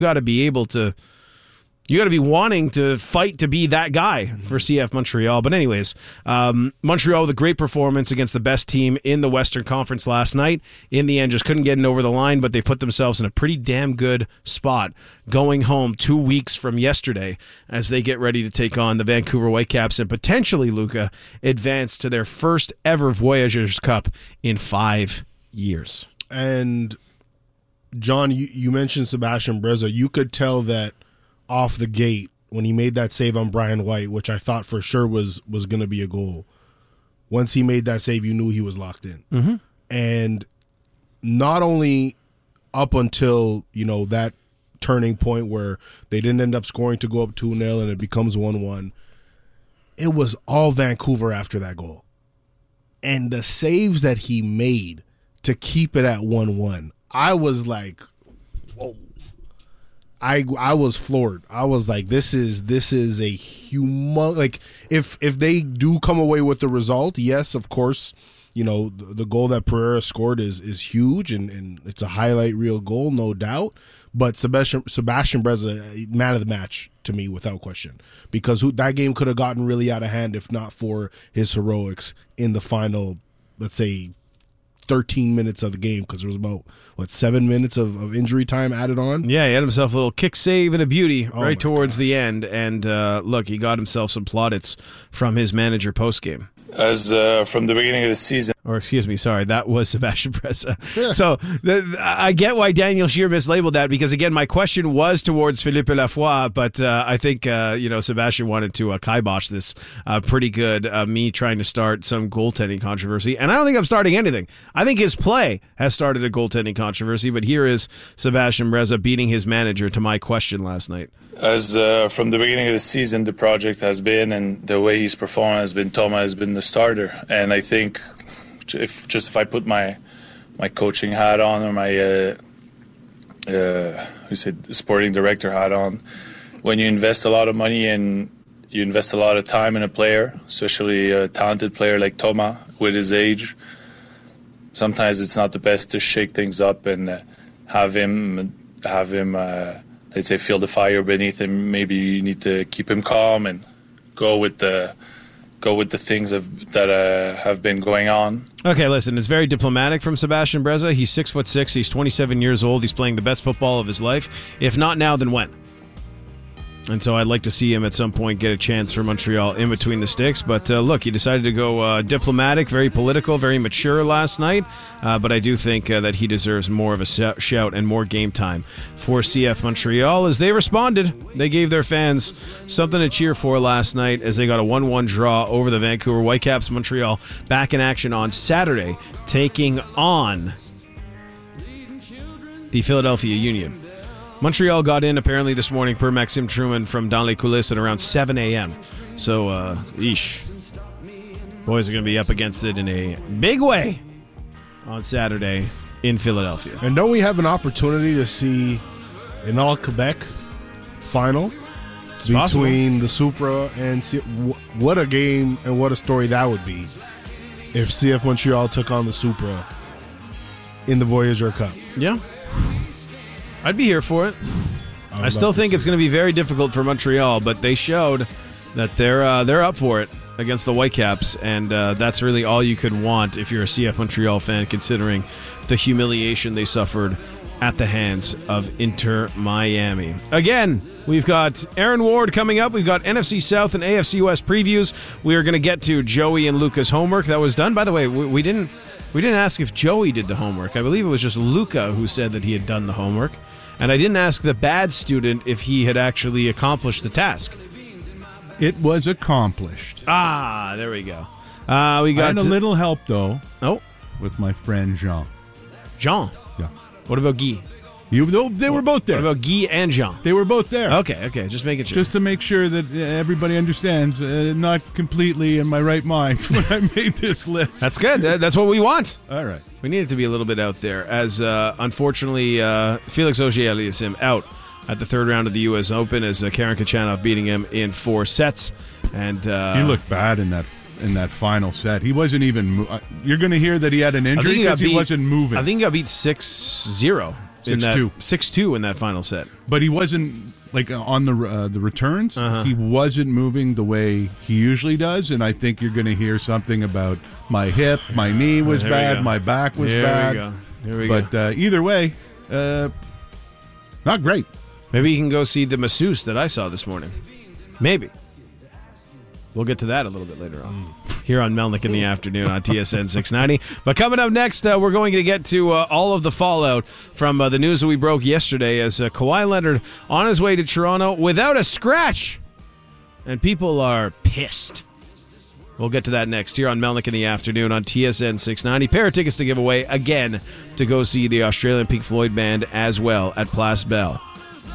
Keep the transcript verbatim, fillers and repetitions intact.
got to be able to, you got to be wanting to fight to be that guy for C F Montreal. But anyways, um, Montreal with a great performance against the best team in the Western Conference last night. In the end, just couldn't get it over the line, but they put themselves in a pretty damn good spot going home two weeks from yesterday as they get ready to take on the Vancouver Whitecaps and potentially, Luca, advance to their first ever Voyageurs Cup in five years. And, John, you, you mentioned Sebastian Breza. You could tell that off the gate when he made that save on Brian White, which I thought for sure was was going to be a goal. Once he made that save, you knew he was locked in. Mm-hmm. And not only up until, you know, that turning point where they didn't end up scoring to go up two nil and it becomes one one, it was all Vancouver after that goal. And the saves that he made to keep it at one one, I was like, whoa. I I was floored. I was like, this is this is a humongous, like, if if they do come away with the result, yes, of course, you know, the, the goal that Pereira scored is is huge and, and it's a highlight reel goal, no doubt. But Sebastian Sebastian Breza, man of the match to me, without question, because who, that game could have gotten really out of hand if not for his heroics in the final, let's say, thirteen minutes of the game, because there was about, what, seven minutes of, of injury time added on? Yeah, he had himself a little kick save and a beauty Oh right towards gosh. the end. And uh, look, he got himself some plaudits from his manager post-game. As uh, from the beginning of the season. Or excuse me, sorry, that was Sebastian Breza. So the, I get why Daniel Scheer mislabeled that, because again, my question was towards Philippe Lafroy, but uh, I think uh, you know Sebastian wanted to uh, kibosh this uh, pretty good. Uh, me trying to start some goaltending controversy, and I don't think I'm starting anything. I think his play has started a goaltending controversy, but here is Sebastian Breza beating his manager to my question last night. As uh, from the beginning of the season, the project has been, and the way he's performed has been, Thomas has been the starter. And I think if just if I put my my coaching hat on, or my uh, uh, who said sporting director hat on, when you invest a lot of money and you invest a lot of time in a player, especially a talented player like Thomas with his age, sometimes it's not the best to shake things up and uh, have him have him. Uh, I'd say feel the fire beneath him. Maybe you need to keep him calm and go with the go with the things of, that uh, have been going on. Okay, listen, it's very diplomatic from Sebastian Breza. He's six foot six. He's twenty-seven years old. He's playing the best football of his life. If not now, then when? And so I'd like to see him at some point get a chance for Montreal in between the sticks. But uh, look, he decided to go uh, diplomatic, very political, very mature last night. Uh, but I do think uh, that he deserves more of a shout and more game time for C F Montreal as they responded. They gave their fans something to cheer for last night as they got a one one draw over the Vancouver Whitecaps. Montreal back in action on Saturday, taking on the Philadelphia Union. Montreal got in apparently this morning per Maxime Truman from Dans les Coulisses at around seven a.m. So, uh, eesh. Boys are going to be up against it in a big way on Saturday in Philadelphia. And don't we have an opportunity to see an all Quebec final it's between possible. the Supra and C- what a game and what a story that would be if C F Montreal took on the Supra in the Voyageur Cup. Yeah. I'd be here for it. I, I still think it's going to be very difficult for Montreal, but they showed that they're uh, they're up for it against the Whitecaps, and uh, that's really all you could want if you're a C F Montreal fan, considering the humiliation they suffered at the hands of Inter Miami. Again, we've got Aaron Ward coming up. We've got N F C South and A F C West previews. We are going to get to Joey and Luca's homework that was done. By the way, we, we didn't we didn't ask if Joey did the homework. I believe it was just Luca who said that he had done the homework. And I didn't ask the bad student if he had actually accomplished the task. It was accomplished. Ah, there we go. Uh, we got I had a to- little help, though, Oh, with my friend Jean. Jean. Yeah. What about Guy? You, they were both there. What about Guy and Jean? They were both there. Okay, okay, just making sure. Just to make sure that uh, everybody understands, uh, not completely in my right mind when I made this list. That's good. That- That's what we want. All right. We need it to be a little bit out there, as uh, unfortunately uh, Felix Auger-Aliassime out at the third round of the U S Open as uh, Karen Khachanov beating him in four sets. And uh, He looked bad in that in that final set. He wasn't even mo- uh, you're going to hear that he had an I think injury he got because he, beat- wasn't moving. I think he got beat six zero. in six that two. six two in that final set. But he wasn't like uh, on the uh, the returns. Uh-huh. He wasn't moving the way he usually does, and I think you're going to hear something about my hip, my knee was There we bad, go. my back was Here bad. we go. Here we but go. Uh, either way, uh, not great. Maybe you can go see the masseuse that I saw this morning. Maybe. We'll get to that a little bit later on here on Melnick in the Afternoon on T S N six ninety. But coming up next, uh, we're going to get to uh, all of the fallout from uh, the news that we broke yesterday as uh, Kawhi Leonard on his way to Toronto without a scratch. And people are pissed. We'll get to that next here on Melnick in the Afternoon on T S N six ninety. Pair of tickets to give away again to go see the Australian Pink Floyd Band as well at Place Bell.